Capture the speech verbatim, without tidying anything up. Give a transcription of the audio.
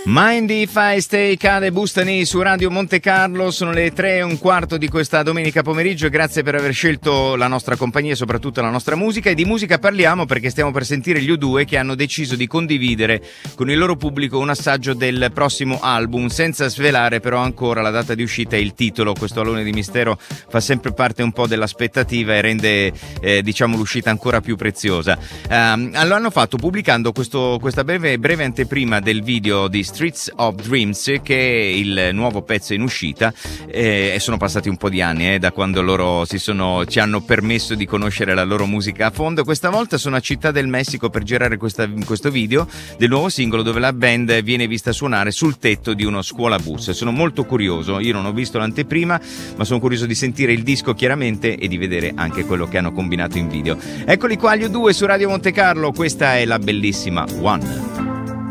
Mind If I Stay, cade Bustani su Radio Monte Carlo. Sono le tre e un quarto di questa domenica pomeriggio e grazie per aver scelto la nostra compagnia e soprattutto la nostra musica. E di musica parliamo perché stiamo per sentire gli U due che hanno deciso di condividere con il loro pubblico un assaggio del prossimo album, senza svelare però ancora la data di uscita e il titolo. Questo alone di mistero fa sempre parte un po' dell'aspettativa e rende eh, diciamo l'uscita ancora più preziosa. Um, lo hanno fatto pubblicando questo, questa breve, breve anteprima del video di Streets of Dreams, che è il nuovo pezzo in uscita, eh, e sono passati un po' di anni eh, da quando loro si sono, ci hanno permesso di conoscere la loro musica a fondo. Questa volta sono a Città del Messico per girare questa, questo video del nuovo singolo, dove la band viene vista suonare sul tetto di uno scuolabus. Sono molto curioso, io non ho visto l'anteprima, ma sono curioso di sentire il disco chiaramente e di vedere anche quello che hanno combinato in video. Eccoli qua gli U due su Radio Monte Carlo, questa è la bellissima One.